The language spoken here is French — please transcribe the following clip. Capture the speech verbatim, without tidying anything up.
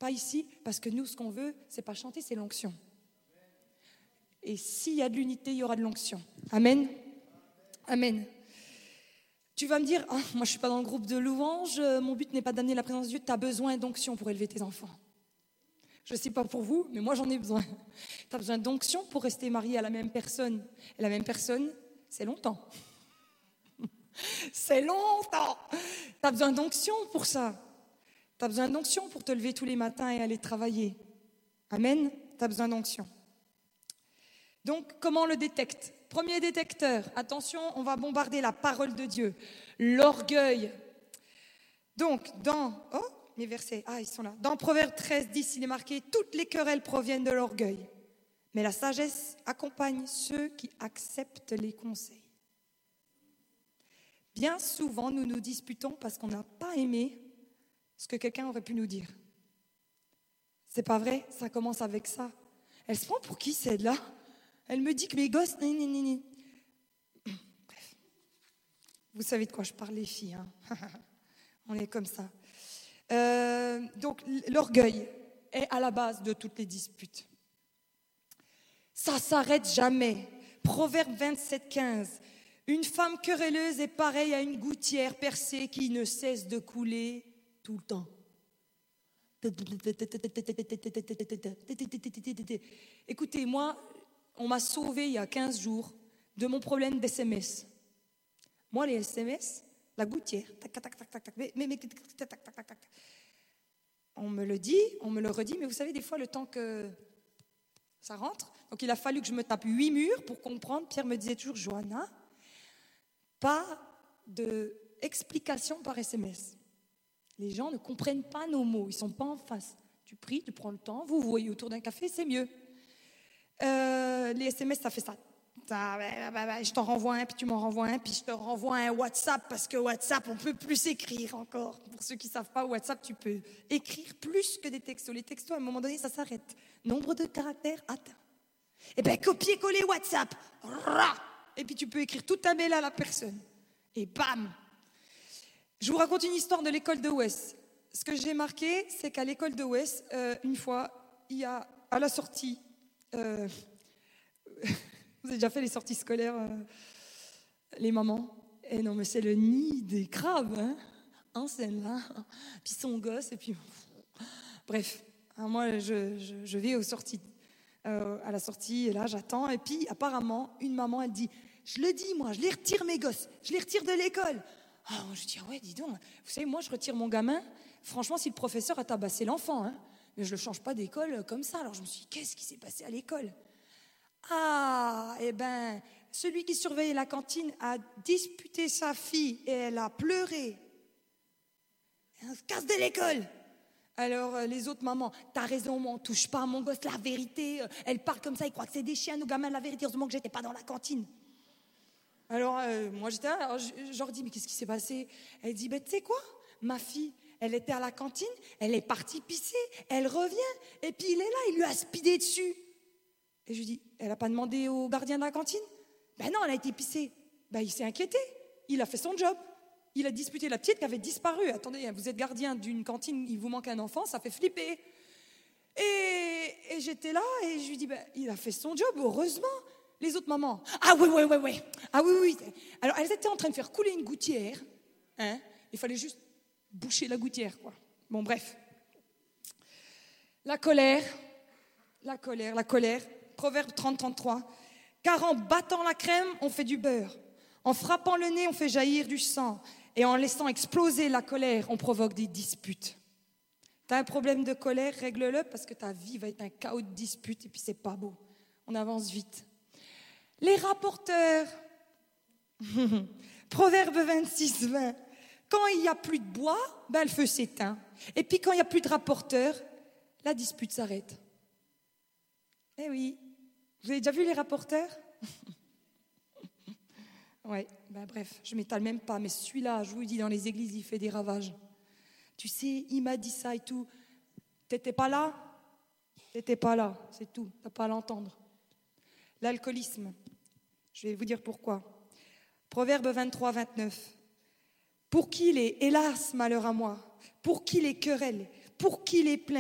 Pas ici, parce que nous, ce qu'on veut, c'est pas chanter, c'est l'onction. Et s'il y a de l'unité, il y aura de l'onction. Amen. Amen. Tu vas me dire, oh, moi je ne suis pas dans le groupe de louanges, mon but n'est pas d'amener la présence de Dieu, tu as besoin d'onction pour élever tes enfants. Je ne sais pas pour vous, mais moi j'en ai besoin. Tu as besoin d'onction pour rester marié à la même personne. Et la même personne, c'est longtemps. C'est longtemps. Tu as besoin d'onction pour ça. Tu as besoin d'onction pour te lever tous les matins et aller travailler. Amen. Tu as besoin d'onction. Donc, comment on le détecte ? Premier détecteur, attention, on va bombarder la parole de Dieu. L'orgueil. Donc, dans... Oh, mes versets, ah, ils sont là. Dans Proverbe treize, dix, il est marqué « Toutes les querelles proviennent de l'orgueil, mais la sagesse accompagne ceux qui acceptent les conseils. » Bien souvent, nous nous disputons parce qu'on n'a pas aimé ce que quelqu'un aurait pu nous dire. C'est pas vrai, ça commence avec ça. Elle se prend pour qui, celle-là ? Elle me dit que mes gosses... Ni, ni, ni, ni. Bref. Vous savez de quoi je parle, les filles. Hein. On est comme ça. Euh, donc, l'orgueil est à la base de toutes les disputes. Ça ne s'arrête jamais. Proverbe vingt-sept, quinze. Une femme querelleuse est pareille à une gouttière percée qui ne cesse de couler tout le temps. Écoutez, moi... On m'a sauvé il y a quinze jours de mon problème d'S M S. Moi, les S M S, la gouttière, tac, tac, tac, tac, tac, mais, mais, tac, tac, tac, tac. On me le dit, on me le redit, mais vous savez, des fois, le temps que ça rentre, donc il a fallu que je me tape huit murs pour comprendre. Pierre me disait toujours, Johanna, pas d'explication par S M S. Les gens ne comprennent pas nos mots, ils ne sont pas en face. Tu pries, tu prends le temps, vous vous voyez autour d'un café, c'est mieux. Euh, les S M S, ça fait ça. ça bah, bah, bah, je t'en renvoie un, puis tu m'en renvoies un, puis je te renvoie un WhatsApp, parce que WhatsApp, on peut plus écrire encore. Pour ceux qui ne savent pas, WhatsApp, tu peux écrire plus que des textos. Les textos, à un moment donné, ça s'arrête. Nombre de caractères atteint. Eh bien, copier-coller WhatsApp. Et puis tu peux écrire tout un mail à la personne. Et bam. Je vous raconte une histoire de l'école de Ouest. Ce que j'ai marqué, c'est qu'à l'école de Ouest, euh, une fois, il y a à la sortie... Euh, vous avez déjà fait les sorties scolaires, euh, les mamans? Eh non, mais c'est le nid des crabes, hein, hein celle-là. Puis son gosse, et puis... Bref, hein, moi, je, je, je vais aux sorties, euh, à la sortie, et là, j'attends. Et puis, apparemment, une maman, elle dit, je le dis, moi, je les retire, mes gosses. Je les retire de l'école. Ah, je dis, ah ouais, dis donc. Vous savez, moi, je retire mon gamin. Franchement, si le professeur a tabassé l'enfant, hein, mais je ne le change pas d'école comme ça. Alors je me suis dit, qu'est-ce qui s'est passé à l'école? Ah, eh bien, celui qui surveillait la cantine a disputé sa fille et elle a pleuré. Elle se casse de l'école. Alors les autres mamans, t'as raison, on ne touche pas à mon gosse, la vérité. Elle parle comme ça, il croit que c'est des chiens, nos gamins, la vérité. Heureusement que je n'étais pas dans la cantine. Alors euh, moi j'étais là, alors, je, je leur dis, mais qu'est-ce qui s'est passé? Elle dit, ben, tu sais quoi, ma fille, elle était à la cantine, elle est partie pisser, elle revient, et puis il est là, il lui a speedé dessus. Et je lui dis, elle n'a pas demandé au gardien de la cantine? Ben non, elle a été pissée. Ben il s'est inquiété, il a fait son job. Il a disputé la petite qui avait disparu. Attendez, vous êtes gardien d'une cantine, il vous manque un enfant, ça fait flipper. Et, et j'étais là, et je lui dis, ben, il a fait son job, heureusement. Les autres mamans, ah oui, oui, oui, oui. Ah oui, oui. Alors elles étaient en train de faire couler une gouttière, hein. Il fallait juste boucher la gouttière, quoi. Bon, bref. La colère, la colère, la colère. Proverbe trente, trente-trois. Car en battant la crème, on fait du beurre. En frappant le nez, on fait jaillir du sang. Et en laissant exploser la colère, on provoque des disputes. Tu as un problème de colère, règle-le, parce que ta vie va être un chaos de disputes, et puis c'est pas beau. On avance vite. Les rapporteurs. Proverbe vingt-six, vingt. Quand il n'y a plus de bois, ben, le feu s'éteint. Et puis quand il n'y a plus de rapporteurs, la dispute s'arrête. Eh oui. Vous avez déjà vu les rapporteurs? Ouais, ben bref, je ne m'étale même pas, mais celui-là, je vous le dis, dans les églises, il fait des ravages. Tu sais, il m'a dit ça et tout. T'étais pas là? T'étais pas là, c'est tout. T'as pas à l'entendre. L'alcoolisme, je vais vous dire pourquoi. Proverbe vingt-trois, vingt-neuf. Pour qui les, hélas, malheur à moi, pour qui les querelles, pour qui les plaintes,